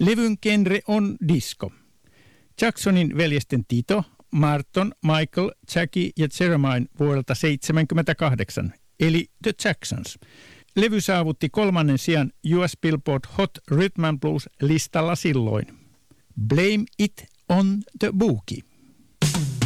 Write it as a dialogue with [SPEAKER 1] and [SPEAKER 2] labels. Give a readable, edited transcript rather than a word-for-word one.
[SPEAKER 1] Levyn genre on disco. Jacksonin veljesten Tito, Marton, Michael, Jackie ja Jermaine vuodelta 1978, eli The Jacksons. Levy saavutti 3. sijan US Billboard Hot Rhythm and Blues -listalla silloin. Blame It on the Boogie.